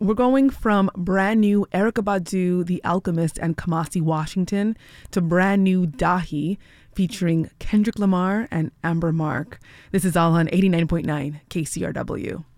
We're going from brand new Erykah Badu, The Alchemist, and Kamasi Washington to brand new Dahi featuring Kendrick Lamar and Amber Mark. This is all on 89.9 KCRW.